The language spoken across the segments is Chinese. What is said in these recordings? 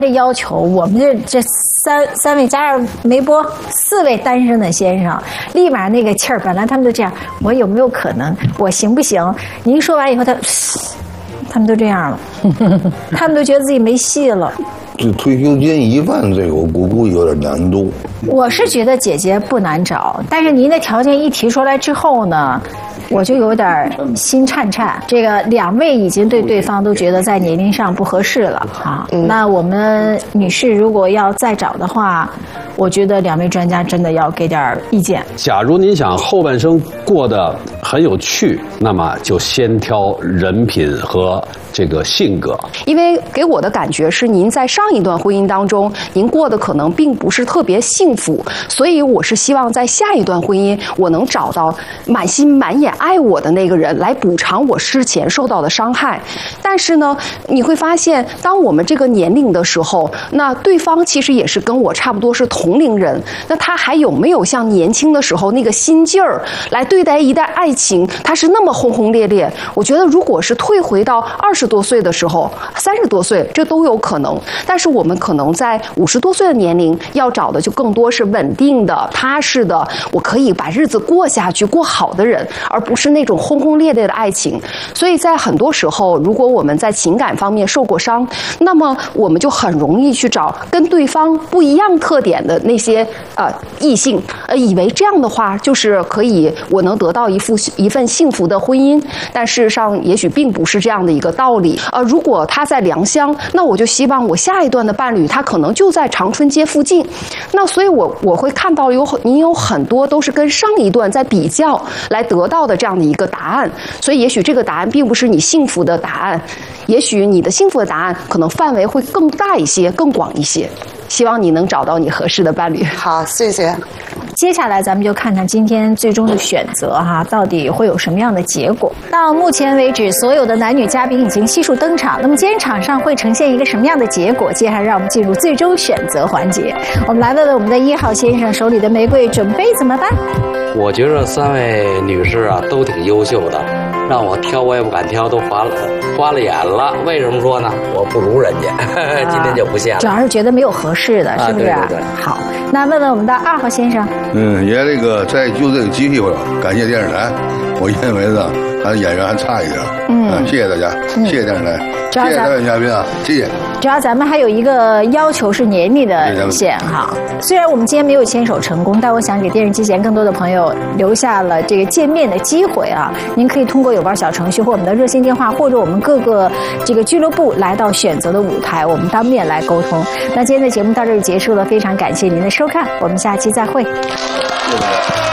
这要求，我们这三位加上梅波4位单身的先生，立马那个气儿，本来他们都这样，我有没有可能，我行不行？您说完以后，他们都这样了，他们都觉得自己没戏了。 这退休金1万，这个我估计有点难度。 我是觉得姐姐不难找，但是您的条件一提出来之后呢，我就有点心颤颤。这个2位已经对对方都觉得在年龄上不合适了啊。那我们女士如果要再找的话，我觉得2位专家真的要给点意见。 假如您想后半生过得很有趣，那么就先挑人品和这个性格。 因为给我的感觉是，您在上一段婚姻当中，您过得可能并不是特别幸福，所以我是希望在下一段婚姻，我能找到满心满眼爱我的那个人，来补偿我之前受到的伤害。但是呢，你会发现，当我们这个年龄的时候，那对方其实也是跟我差不多是同龄人，那他还有没有像年轻的时候那个心劲儿来对待一段爱情？他是那么轰轰烈烈。我觉得，如果是退回到20多岁的时候，30多岁，这都有可能。但是我们可能在50多岁的年龄，要找的就更多是稳定的、踏实的，我可以把日子过下去、过好的人，而不是那种轰轰烈烈的爱情。所以在很多时候，如果我们在情感方面受过伤，那么我们就很容易去找跟对方不一样特点的那些异性，以为这样的话就是可以我能得到一份幸福的婚姻。但事实上，也许并不是这样的一个道理。如果他在良乡，那我就希望我下一段的伴侣他可能就在长春街附近。那所以我会看到您有很多都是跟上一段在比较来得到的这样的一个答案。所以也许这个答案并不是你幸福的答案，也许你的幸福的答案可能范围会更大一些、更广一些。希望你能找到你合适的伴侣。 好，谢谢。 接下来咱们就看看今天最终的选择哈，到底会有什么样的结果。到目前为止，所有的男女嘉宾已经悉数登场。那么今天场上会呈现一个什么样的结果？接下来让我们进入最终选择环节。我们来问问我们的1号先生手里的玫瑰准备怎么办？ 我觉着3位女士啊都挺优秀的，让我挑我也不敢挑，都花了眼了。为什么说呢？我不如人家，今天就不限了。 主要是觉得没有合适的，是不是？ 对对对。 好，那问问我们的2号先生。 也这个在就这个机会上，感谢电视台。我认为呢，他的演员还差一点。谢谢大家，谢谢电视台，谢谢各位嘉宾啊，谢谢。 主要咱们还有一个要求是年龄的限哈。虽然我们今天没有牵手成功，但我想给电视机前更多的朋友留下了这个见面的机会啊。您可以通过有关小程序或我们的热线电话，或者我们各个这个俱乐部来到选择的舞台，我们当面来沟通。那今天的节目到这里结束了，非常感谢您的收看，我们下期再会。谢谢。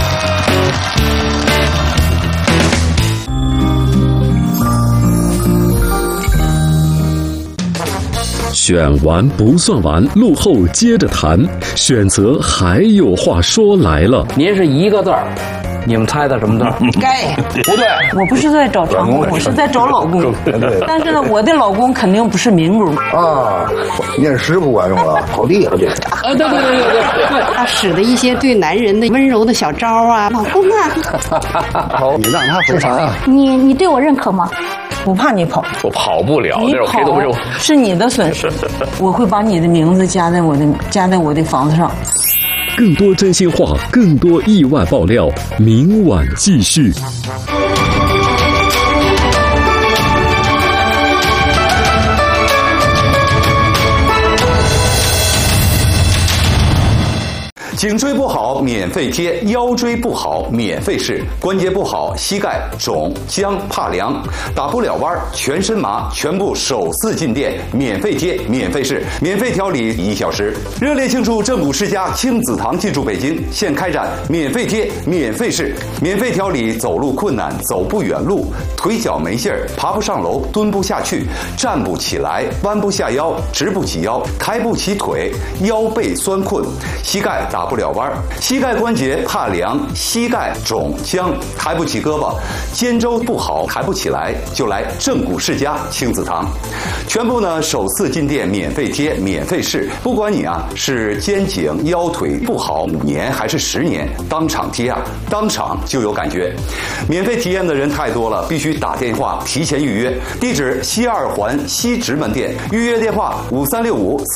选完不算完，路后接着谈，选择还有话说来了。 您是1个字儿，你们猜的什么字？ 该不对，我不是在找长工，我是在找老公。但是呢，我的老公肯定不是民工啊，念诗不管用了，好厉害这个。 对， 他使的一些对男人的温柔的小招啊，老公啊。 好，你让他回啥呀？ 你对我认可吗？ 不怕你跑， 我跑不了， 你跑是你的损失。我会把你的名字加在我的房子上。 更多真心话，更多意外爆料，明晚继续。 颈椎不好免费贴，腰椎不好免费试，关节不好膝盖肿僵怕凉，打不了弯全身麻，全部手撕进店，免费贴免费试，免费调理1小时。热烈庆祝正骨世家亲子堂进驻北京，现开展免费贴免费试，免费调理走路困难、走不远路、腿脚没劲儿、爬不上楼、蹲不下去、站不起来、弯不下腰、直不起腰、抬不起腿、腰背酸困、膝盖打打不了弯，膝盖关节怕凉、膝盖肿僵、抬不起胳膊、肩周不好、抬不起来，就来正骨世家亲子堂。全部呢首次进店免费贴、免费试，不管你啊是肩颈腰腿不好5年还是10年，当场贴啊，当场就有感觉。免费体验的人太多了，必须打电话提前预约。地址西2环西直门店，预约电话5365